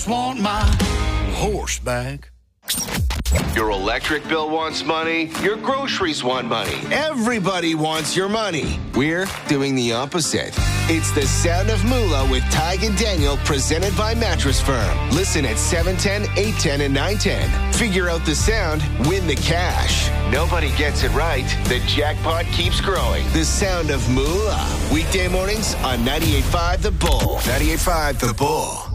just want my horse back. Your electric bill wants money. Your groceries want money. Everybody wants your money. We're doing the opposite. It's the Sound of Moolah with Tig and Daniel, presented by Mattress Firm. Listen at 710, 810, and 910. Figure out the sound, win the cash. Nobody gets it right. The jackpot keeps growing. The Sound of Moolah. Weekday mornings on 98.5 The Bull. 98.5 The Bull.